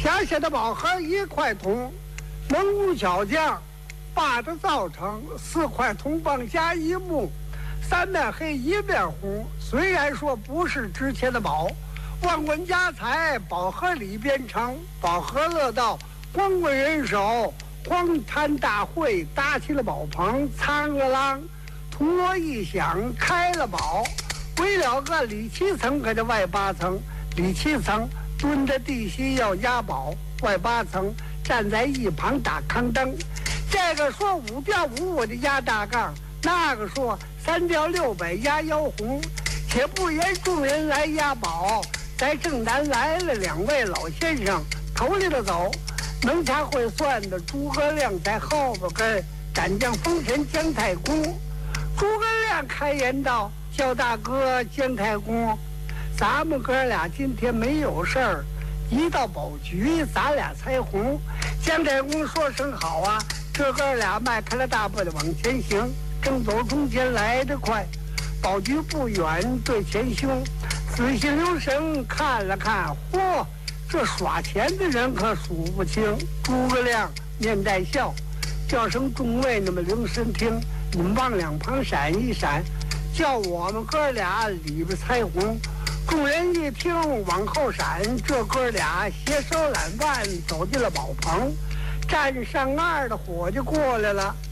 下下的宝盒1块铜，蒙古小将把它造成4块铜棒加1木，3面黑1面红。虽然说不是值钱的宝，万贯家财宝盒里边成，宝盒乐到光棍人手，荒滩大会搭起了宝棚，苍个郎铜锣一响开了宝，为了个里7层搁这外8层，里7层蹲着地西要押宝，外8层站在一旁打康灯。这个说5调5我的押大杠，那个说3调6北押腰红。且不言众人来押宝，在正南来了2位老先生，头里头走，能掐会算的诸葛亮在后边跟斩将封神姜太公。诸葛亮开言道：“叫大哥姜太公，咱们哥俩今天没有事儿，一到宝局咱俩猜红。”姜太公说声好啊，这哥俩迈开了大步的往前行，正走中间来得快，宝局不远对前胸，仔细留神看了看，嚯，这耍钱的人可数不清。诸葛亮面带笑，叫声众位那么留神听，你们往两旁闪一闪，叫我们哥俩里边猜红。众人一听往后闪，这哥俩携手揽腕走进了宝棚，站上岸的伙计过来了，